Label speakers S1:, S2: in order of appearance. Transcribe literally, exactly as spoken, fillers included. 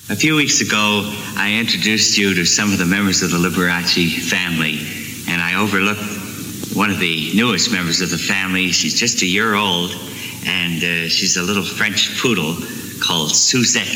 S1: A few weeks ago, I introduced you to some of the members of the Liberace family, and I overlooked one of the newest members of the family. She's just a year old, and uh, she's a little French poodle called Suzette.